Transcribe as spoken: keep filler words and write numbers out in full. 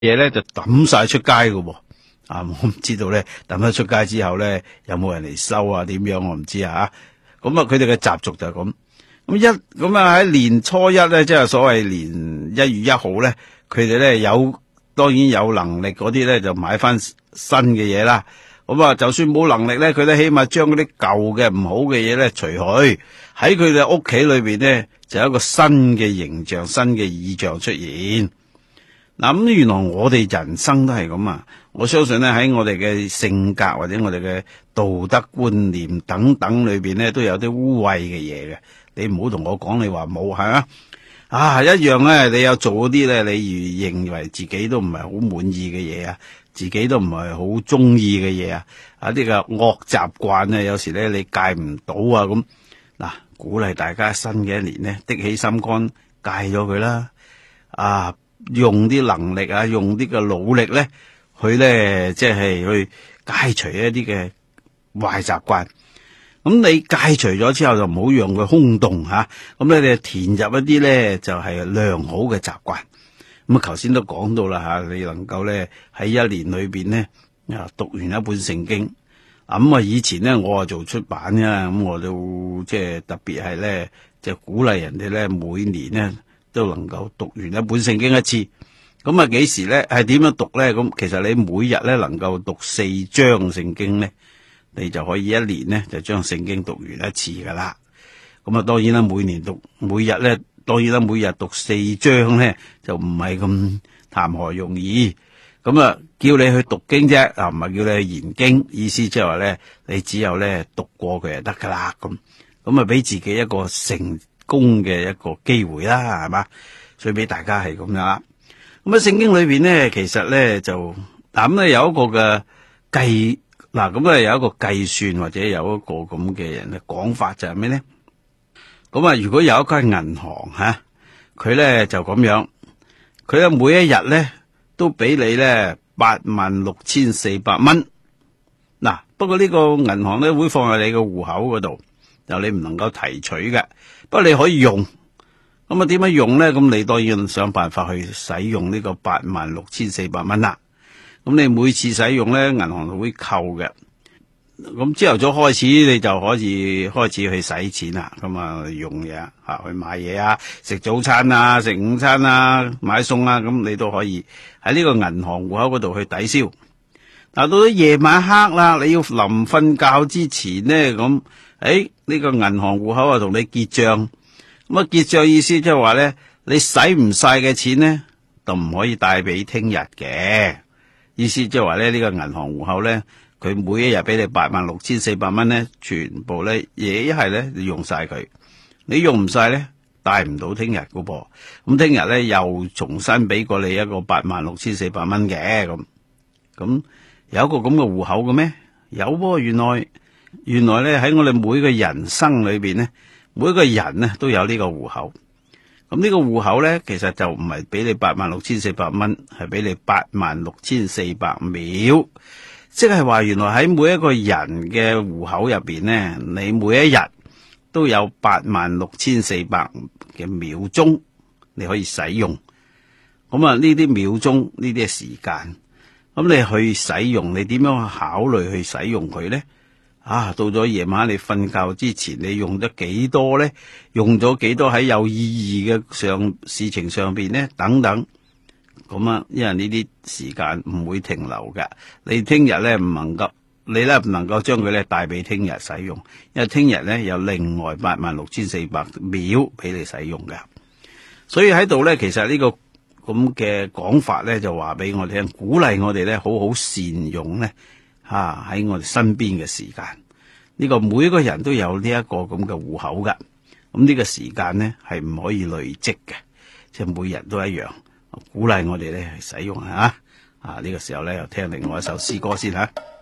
嘢咧就抌晒出街㗎喎。啊，我唔知道咧抌咗出街之後咧有冇人嚟收啊？點樣我唔知啊。咁啊，佢哋嘅習俗就係咁。咁一咁啊喺年初一咧，即係所謂年一月一號咧，佢哋咧有當然有能力嗰啲咧就買翻新嘅嘢啦。咁啊，就算冇能力咧，佢都起碼將嗰啲舊嘅唔好嘅嘢咧除去，喺佢哋屋企裏邊咧就有一個新嘅形象、新嘅意象出現。嗱，咁原來我哋人生都係咁啊！我相信咧喺我哋嘅性格或者我哋嘅道德觀念等等裏邊咧，都有啲污穢嘅嘢嘅。你唔好同我講你話冇，係嘛？啊，一樣咧，你有做嗰啲咧，你認為自己都唔係好滿意嘅嘢啊，自己都唔係好中意嘅嘢啊，啊啲嘅惡習慣咧，有時咧你戒唔到啊咁。嗱，鼓勵大家新嘅一年咧，的起心肝戒咗佢啦，啊！用啲能力啊，用啲嘅努力咧，去咧即係去戒除一啲嘅壞習慣。咁你戒除咗之後，就唔好讓佢空洞吓。咁咧你填入一啲咧就係良好嘅習慣。咁啊，頭先都講到啦吓，你能夠咧喺一年裏邊咧啊讀完一本聖經。咁啊，以前咧我啊做出版嘅，咁我就即係特別係咧，即係鼓勵人哋咧每年咧都能夠讀完一本聖經一次。咁啊，幾時咧係點樣讀咧？咁其實你每日咧能夠讀四章聖經咧，你就可以一年咧就將聖經讀完一次噶啦。咁啊，當然啦，每年讀每日咧，當然啦，每日讀四章咧就唔係咁談何容易。咁啊，叫你去讀經啫，啊唔係叫你去研經。意思即係話咧，你只有咧讀過佢就得噶啦。咁咁啊，俾自己一個成功嘅一個機會啦，係嘛？所以俾大家係咁樣啦。咁啊，聖經裏邊咧，其實咧就嗱咁咧有一個嘅計嗱，咁咧有一個計算或者有一個咁嘅人嘅講法就係咩咧？咁啊，如果有一間銀行吓，佢咧就咁樣，佢咧每一日咧都俾你咧八萬六千四百蚊。嗱，不過呢個銀行咧會放喺你個戶口嗰度，就你唔能夠提取嘅，不過你可以用。咁啊，點樣用咧？咁你當然想辦法去使用呢個八萬六千四百蚊啦。咁你每次使用咧，銀行就會扣嘅。咁朝頭早開始，你就可以開始去使錢啦。咁啊，用嘢啊，去買嘢啊，食早餐啊，食午餐啊，買餸啊，咁你都可以喺呢個銀行戶口嗰度去抵消。嗱，到咗夜晚黑啦，你要臨瞓覺之前咧，咁誒呢個銀行戶口啊同你結賬。咁啊，結賬意思即係話咧，你使唔晒嘅錢咧，就唔可以帶俾聽日嘅。意思即係話咧，呢個銀行戶口咧，佢每一日俾你八萬六千四百蚊咧，全部咧嘢一係咧你用晒佢，你用唔晒咧帶唔到聽日噶噃。咁聽日咧又重新俾過你一個八萬六千四百蚊嘅。咁咁有一個咁嘅戶口嘅咩？有喎，原來原來咧喺我哋每個人生裏邊咧。每一個人咧都有呢個戶口，咁呢個戶口咧其實就唔係俾你八萬六千四百蚊，係俾你八萬六千四百秒，即係話原來喺每一個人嘅戶口入邊咧，你每一日都有八萬六千四百嘅秒鐘你可以使用。咁啊，呢啲秒鐘呢啲係時間，咁你去使用，你點樣考慮去使用佢咧？啊，到咗夜晚你瞓覺之前，你用咗幾多咧？用咗幾多喺有意義嘅上事情上邊咧？等等，咁啊，因為呢啲時間唔會停留㗎。你聽日咧唔能夠，你咧唔能夠將佢咧帶俾聽日使用，因為聽日咧有另外八萬六千四百秒俾你使用㗎。所以喺度咧，其實呢個咁嘅講法咧，就話俾我哋聽，鼓勵我哋咧好好善用咧。啊！喺我哋身邊嘅時間，呢個每一個人都有呢一個咁嘅戶口噶。咁呢個時間呢係唔可以累積嘅，即係每日都一樣。鼓勵我哋咧使用吓。啊！呢個時候咧又聽另外一首詩歌先吓。